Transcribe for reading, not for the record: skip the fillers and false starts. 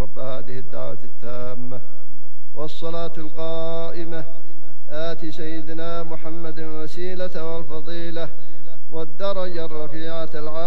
رب هذه الدعوة التامة والصلاة القائمة آت سيدنا محمد الوسيلة والفضيلة والدرجة الرفيعة